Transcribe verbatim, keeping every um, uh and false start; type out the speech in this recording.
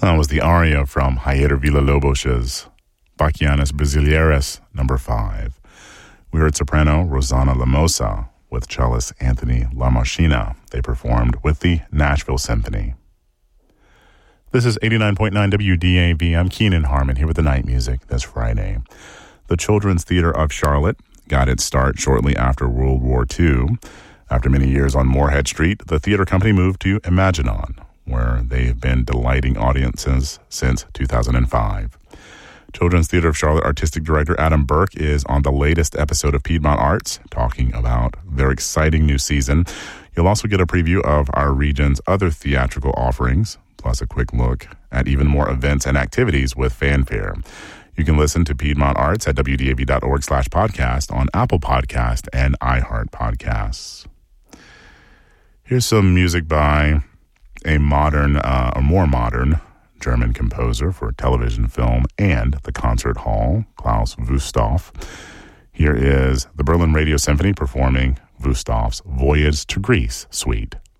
That was the aria from Javier Villa-Lobos's Bachianas Brasileiras, number five. We heard soprano Rosanna Lamosa with cellist Anthony Lamarchina. They performed with the Nashville Symphony. This is eighty-nine point nine W D A V. I'm Keenan Harmon here with the night music this Friday. The Children's Theater of Charlotte got its start shortly after World War Two. After many years on Moorhead Street, the theater company moved to Imaginon, where they've been delighting audiences since two thousand five. Children's Theater of Charlotte Artistic Director Adam Burke is on the latest episode of Piedmont Arts, talking about their exciting new season. You'll also get a preview of our region's other theatrical offerings, plus a quick look at even more events and activities with fanfare. You can listen to Piedmont Arts at W D A V dot org slash podcast on Apple Podcast and iHeart Podcasts. Here's some music by a modern, uh, a more modern German composer for television, film, and the concert hall, Klaus Wüsthof. Here is the Berlin Radio Symphony performing Wüsthof's Voyage to Greece Suite.